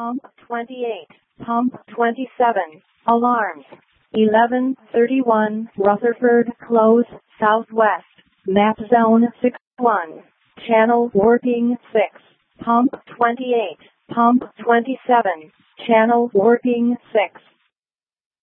Pump 28. Pump 27. Alarms. 1131 Rutherford Close, Southwest. Map Zone 61. Channel Warping 6. Pump 28. Pump 27. Channel Warping 6.